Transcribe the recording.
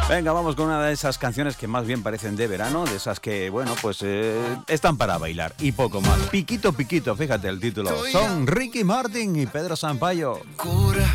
Venga, vamos con una de esas canciones que más bien parecen de verano, de esas que, bueno, pues están para bailar y poco más. Piquito, piquito, fíjate el título. Son Ricky Martin y Pedro Sampaio.